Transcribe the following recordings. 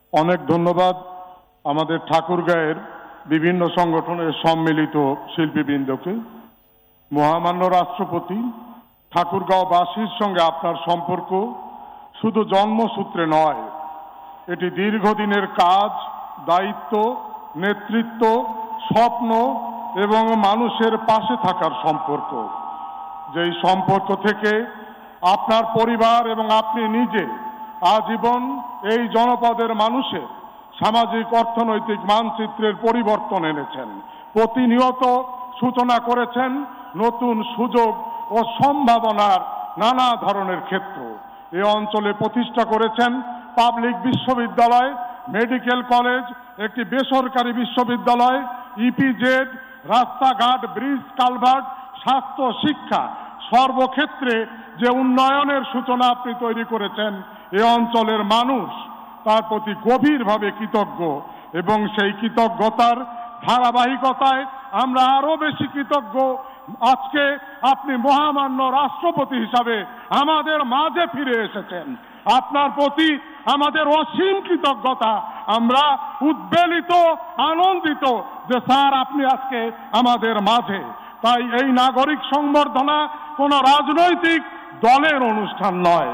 অনেক ধন্যবাদ আমাদের ঠাকুরগাঁয়ের বিভিন্ন সংগঠনের সম্মিলিত শিল্পীবৃন্দকে। মহামান্য রাষ্ট্রপতি, ঠাকুরগাঁওবাসীর সঙ্গে আপনার সম্পর্ক শুধু জন্মসূত্রে নয়, এটি দীর্ঘদিনের কাজ, দায়িত্ব, নেতৃত্ব, স্বপ্ন এবং মানুষের পাশে থাকার সম্পর্ক। যেই সম্পর্ক থেকে আপনার পরিবার এবং আপনি নিজে আজীবন এই জনপদের মানুষের সামাজিক অর্থনৈতিক মানচিত্রের পরিবর্তন এনেছেন, প্রতিনিয়ত সূচনা করেছেন নতুন সুযোগ ও সম্ভাবনার নানা ধরনের ক্ষেত্র। এই অঞ্চলে প্রতিষ্ঠা করেছেন পাবলিক বিশ্ববিদ্যালয়, মেডিকেল কলেজ, একটি বেসরকারি বিশ্ববিদ্যালয়, ইপিজেড, রাস্তাঘাট, ব্রিজ, কালভার্ট, স্বাস্থ্য, শিক্ষা, সর্বক্ষেত্রে যে উন্নয়নের সূচনা আপনি তৈরি করেছেন, এ অঞ্চলের মানুষ তার প্রতি গভীরভাবে কৃতজ্ঞ এবং সেই কৃতজ্ঞতার ধারাবাহিকতায় আমরা আরো বেশি কৃতজ্ঞ। আজকে আপনি মহামান্য রাষ্ট্রপতি হিসাবে আমাদের মাঝে ফিরে এসেছেন। আপনার প্রতি আমাদের অসীম কৃতজ্ঞতা। আমরা উদ্বেলিত, আনন্দিত যে স্যার আপনি আজকে আমাদের মাঝে। তাই এই নাগরিক সংবর্ধনা কোনো রাজনৈতিক দলের অনুষ্ঠান নয়।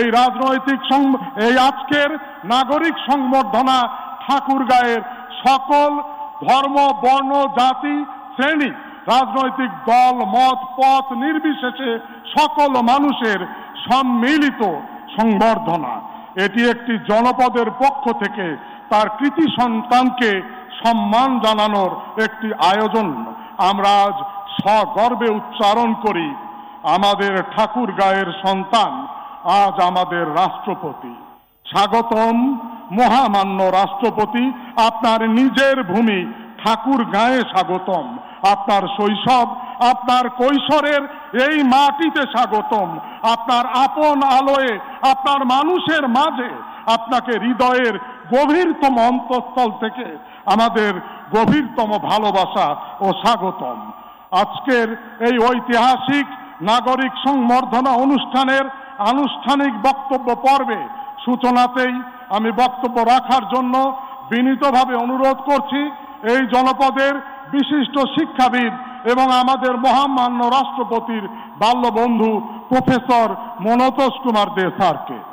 এই আজকের নাগরিক সংবর্ধনা ঠাকুরগাঁয়ের সকল ধর্ম, বর্ণ, জাতি, শ্রেণী, রাজনৈতিক দল, মত, পথ নির্বিশেষে সকল মানুষের সম্মিলিত সংবর্ধনা। এটি একটি জনপদের পক্ষ থেকে তার কৃতি সন্তানকে সম্মান জানানোর একটি আয়োজন। আমরা আজ সগর্বে উচ্চারণ করি, আমাদের ঠাকুরগাঁয়ের সন্তান আজ আমাদের রাষ্ট্রপতি। স্বাগতম মহামান্য রাষ্ট্রপতি, আপনার নিজের ভূমি ঠাকুরগাঁয়ে স্বাগতম। আপনার শৈশব, আপনার কৈশোরের এই মাটিতে স্বাগতম। আপনার আপন আলোয়, আপনার মানুষের মাঝে আপনাকে হৃদয়ের গভীরতম অন্তঃস্থল থেকে আমাদের গভীরতম ভালোবাসা ও স্বাগতম। আজকের এই ঐতিহাসিক নাগরিক সংবর্ধনা অনুষ্ঠানের আনুষ্ঠানিক বক্তব্য পর্বে সূচনাতেই আমি বক্তব্য রাখার জন্য বিনীতভাবে অনুরোধ করছি এই জনপদের বিশিষ্ট শিক্ষাবিদ এবং আমাদের মহামান্য রাষ্ট্রপতির বাল্যবন্ধু প্রফেসর মনতোষ কুমার দে স্যারকে।